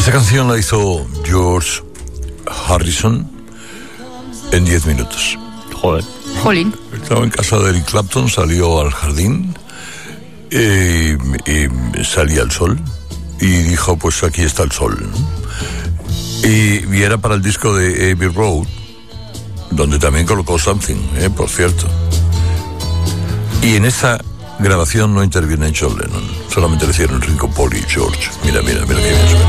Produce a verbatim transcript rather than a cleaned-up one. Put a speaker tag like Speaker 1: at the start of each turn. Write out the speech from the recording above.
Speaker 1: Esta canción la hizo George Harrison en diez minutos.
Speaker 2: Joder.
Speaker 3: Jolín.
Speaker 1: Estaba en casa de Eric Clapton, salió al jardín eh, y salía el sol y dijo, pues aquí está el sol, ¿no? y, y era para el disco de Abbey Road, donde también colocó Something, eh, por cierto. Y en esa grabación no interviene John Lennon, solamente le hicieron Ringo, Paul y George. Mira, mira, mira qué bien suena.